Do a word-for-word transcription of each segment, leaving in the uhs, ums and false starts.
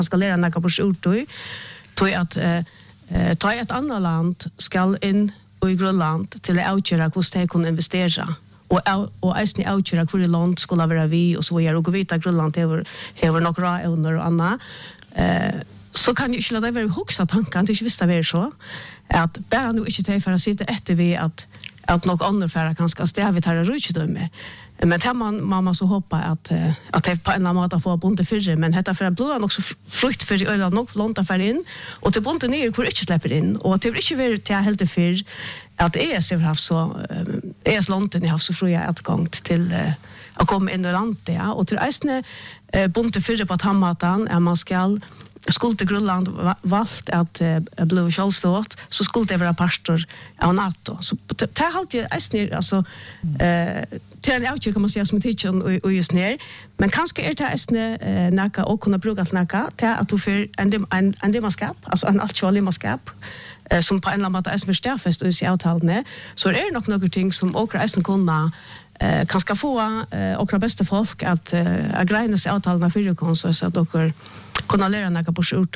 ska lära några på sjutton tror att eh ta ett annat land ska in i Grönland till att utgöra hur de kan investera och och äsni utgöra hur land skulle vara vi och så vidare och vita Grönland över över några under och andra eh så kan ju inte det vara huxa tanken det inte visste vi så att bara nu inte ta för att sitta efter vi att att något annat för kanske stävigt här rutschdöme men tar man mamma så hoppa att att det på en annan måte få bonte för men detta för att blåa också frukt för öl nog lånta för in och till bonte ner hur inte släpper in och det blir inte väl till helt för att är så har så är lånten i har så fria utgång till att komma in i landet ja och till ästne bonte för på tammatan är man skall skulle till Grönland valt att uh, bli självstått så skulle det vara pastor av NATO så det har alltid ästner alltså eh till en outcheck kan man säga som ett teacher och just ner men kanske är det ästne uh, naka och kunna bruka naka till att du för en en en demonskap alltså en actual demonskap uh, som på en eller annan måte är förstärkt i avtalen så är det nog några ting som också ästne kunna eh kan ska få eh och bästa folk att eh agreina sig avtalen för kon så att de kunna lära några på skjort.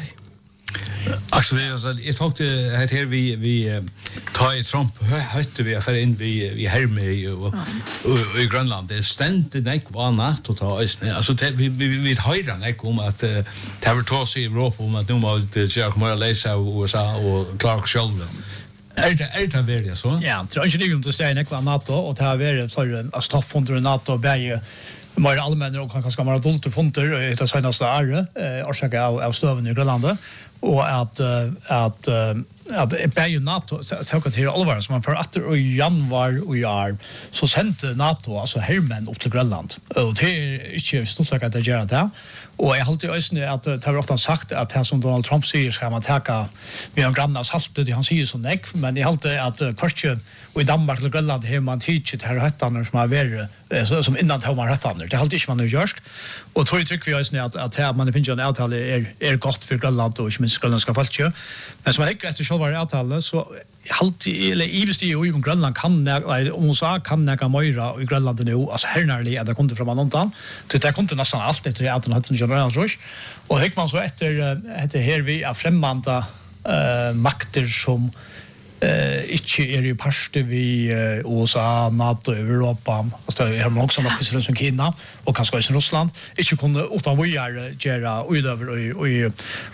Alltså jag tänkte att här vi vi tar i Trump hötte vi för in vi vi härme och i Grönland det ständigt nej var natt och ta alltså vi vi vi höra nej om att det har tagit i Europa om att nu var det jag kommer att läsa U S A och Clark Sheldon. Är det är det väl så? Ja, tror inte det om du säger nekva NATO och det har varit för att stoppfonder NATO bäge mer allmänna och kanske ska vara adulter fonder det är senaste året eh orsaka av av stöven i Grönland och att att att bäge NATO så kan det allvar som man för att i januari och i år så sände NATO alltså hermen upp till Grönland och det är inte stort att det gör det och jag har alltid ösnä att det har ofta sagt att här som Donald Trump säger ska man ta med en granna salt det han säger så näck men jag har alltid att kvarts och i Danmark och Grönland har man teachet här höttarna som har varit så som innan har man höttarna det har alltid inte man nu gjort och tror jag tycker vi ösnä att att här man finns ju en avtal är är gott för Grönland och inte minst grönländska folk men som jag tycker efter själva avtalet så halt eller ivst i och Grönland kan om U S A kan näka möra i Grönland nu alltså hernärlig att det kommer fram annan så det kommer nästan allt det är att han har general rush och hick man så efter heter här vi är främmande eh makter som eh inte är ju parste vi U S A NATO Europa alltså det har man också något precis som Kina och kanske också Ryssland inte kunde utan vi är gera utöver och i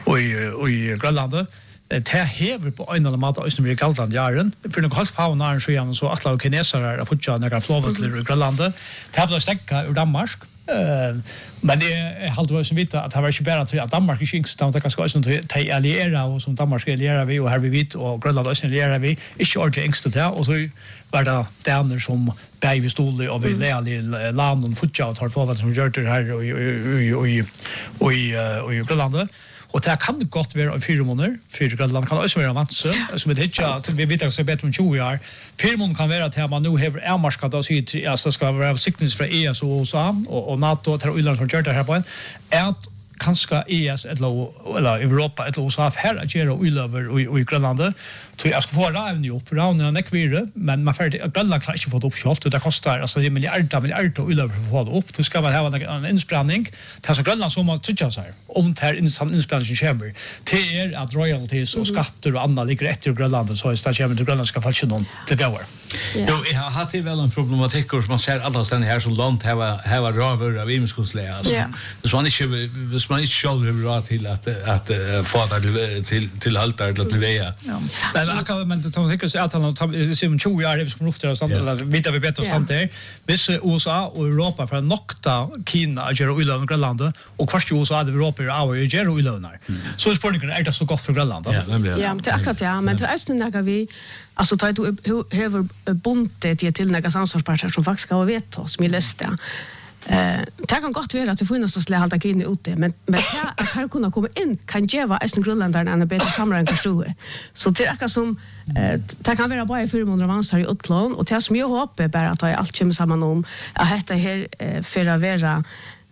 och i Grönland det hever på en eller annan måte som vi kallar den jaren. For noen halvt fauna er så igjen så at la kinesere har fått noen flåvetler i Grönlandet. Det har blitt stekket ur Danmark. Uh, men det är halt vad som vet att det var inte bara att Danmark är yngst utan det kanske också att alliera och som Danmark ska alliera vi och här vi vet och Grönland också alliera vi inte ordentligt yngst där och så var det där som bäj vi stod och vi lärde land och fotjat har fått som gör det här och och och och i Grönland. Och det kan gott vara fyra månader. Fyra Grönland kan också vara vant så. Som det hittar, vi vet också bättre än tjugo år. Fyra månader kan vara att man nu har ärmarskat och så alltså ska vara siktning för E S och U S A och NATO tar utland som gör det här på en. Att kanske E S eller eller Europa eller U S A här att göra utöver i Grönland. Så jag ska få rävna upp rävna nekvire men man färdig Grönland kan inte få det upp själv det kostar alltså det miljarder miljarder utöver för att få det upp. Du ska väl ha en inspelning. Det så Grönland som man tycker så här. Om det här inspelningen kommer det är att royalties och skatter och annat ligger efter Grönland så är det kommer till grönländska folk någon till gåor. Jo, jag har haft väl en problematik som man ser alla ställen här som land har har röver av imskosläge alltså. Så man inte så man inte själv har råd till att att få det till till haltar till leva. Men akkurat men det tar säkert att han som tjugo år det ska lufta och sånt eller vet vi bättre sånt där. Vis U S A och Europa för att nokta Kina och göra utlån i Grönland och kvart U S A och Europa är av och göra utlånar. Så spårningen är det så gott för Grönland. Ja, nämligen. Ja, men det akkurat ja, men det är nästan när vi alltså tar du över bundet till till några samtalsparter som faktiskt ska veta som är lästa. Eh, det kan gott vara att det finns så slä halta in ute men men att här kunna komma in kan ge vara en grönländare en bättre samling förstå. Så det är som eh det kan vara bara för månader avansar i utlån och det som jag hoppas bara att allt kommer samman om att detta här för att vara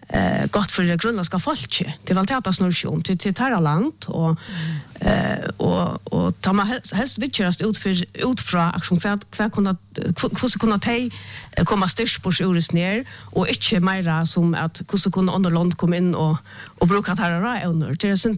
eh gott för det grönländska folket. Det var det att snurra om till till terra land och eh och och ta man helst vitcherast ut för ut från aktion för för kunna hur ska kunna ta komma störst på sjurus ner och inte mera som att hur ska kunna andra land komma in och och bruka terra under. Det är